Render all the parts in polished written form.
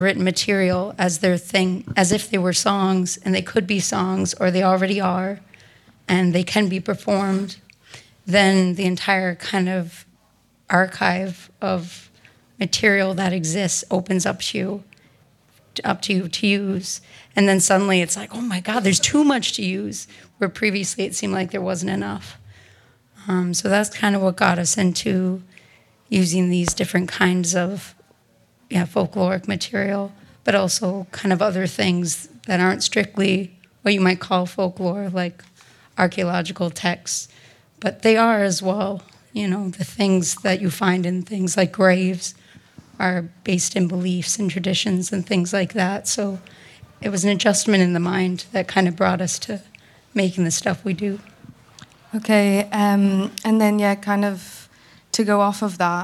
written material as their thing, as if they were songs, and they could be songs, or they already are, and they can be performed, then the entire kind of archive of material that exists opens up to you to use. And then suddenly it's like, oh my God, there's too much to use, where previously it seemed like there wasn't enough. So that's kind of what got us into using these different kinds of folkloric material, but also kind of other things that aren't strictly what you might call folklore, like archaeological texts, but they are as well. You know, the things that you find in things like graves are based in beliefs and traditions and things like that. So it was an adjustment in the mind that kind of brought us to making the stuff we do. Okay, and then, kind of to go off of that,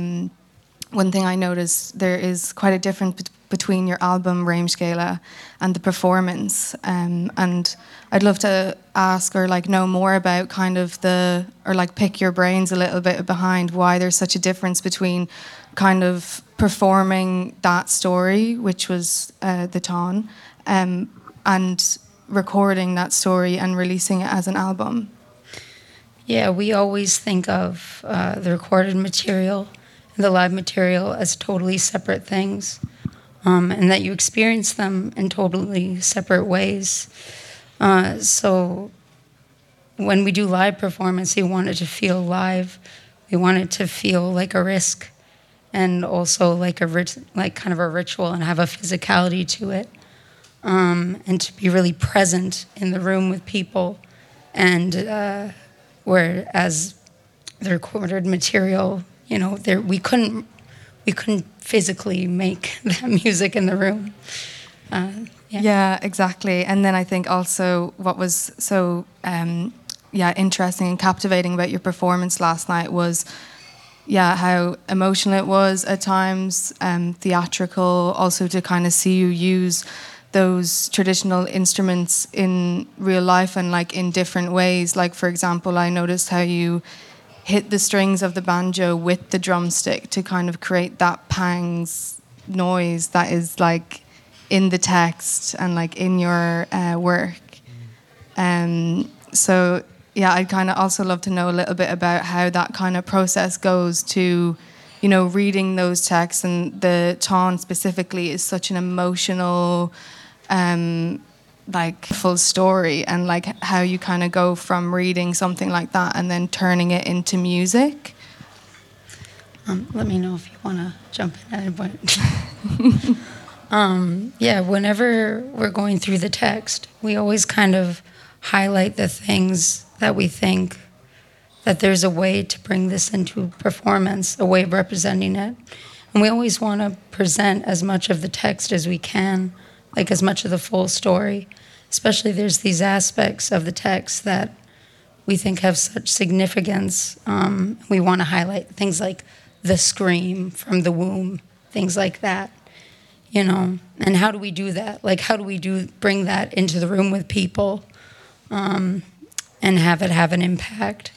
one thing I noticed, there is quite a difference between your album Reimskala and the performance, and I'd love to ask or know more about kind of pick your brains a little bit behind why there's such a difference between kind of performing that story, which was the Tán, and recording that story and releasing it as an album. Yeah, we always think of the recorded material and the live material as totally separate things, and that you experience them in totally separate ways. So when we do live performance, we want it to feel live. We want it to feel like a risk, and also like kind of a ritual, and have a physicality to it, and to be really present in the room with people. And whereas the recorded material, we couldn't physically make that music in the room. Yeah, exactly. And then I think also what was so interesting and captivating about your performance last night was how emotional it was at times, theatrical, also to kind of see you use those traditional instruments in real life and in different ways. Like, for example, I noticed how you hit the strings of the banjo with the drumstick to kind of create that pangs noise that is in the text and in your work. So I'd kind of also love to know a little bit about how that kind of process goes to, reading those texts. And the Tán specifically is such an emotional, full story, and how you kind of go from reading something like that and then turning it into music. Let me know if you want to jump in at any point. Whenever we're going through the text, we always kind of highlight the things that we think that there's a way to bring this into performance, a way of representing it. And we always want to present as much of the text as we can, as much of the full story. Especially there's these aspects of the text that we think have such significance. We want to highlight things like the scream from the womb, things like that, And how do we do that? How do we bring that into the room with people, and have it have an impact?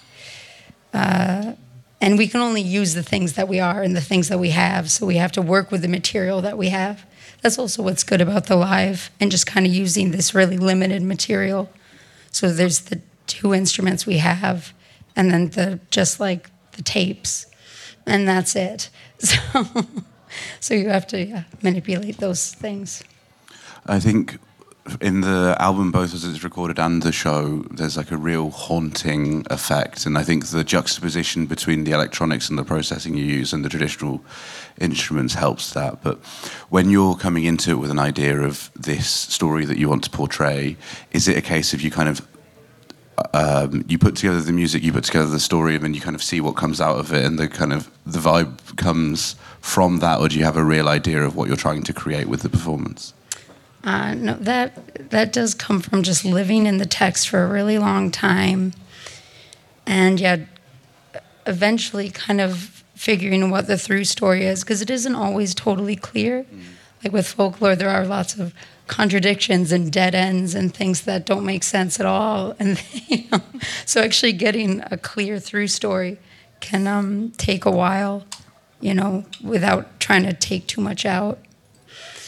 And we can only use the things that we are and the things that we have, so we have to work with the material that we have. That's also what's good about the live, and just kind of using this really limited material. So there's the two instruments we have, and then the tapes, and that's it. So you have to manipulate those things. I think in the album, both as it's recorded and the show, there's a real haunting effect, and I think the juxtaposition between the electronics and the processing you use and the traditional instruments helps that. But when you're coming into it with an idea of this story that you want to portray, is it a case of you kind of you put together the music, you put together the story, and then you kind of see what comes out of it, and the vibe comes from that, or do you have a real idea of what you're trying to create with the performance? No, that does come from just living in the text for a really long time, and eventually kind of figuring what the through story is, because it isn't always totally clear. With folklore, there are lots of contradictions and dead ends and things that don't make sense at all, and so actually getting a clear through story can take a while, without trying to take too much out.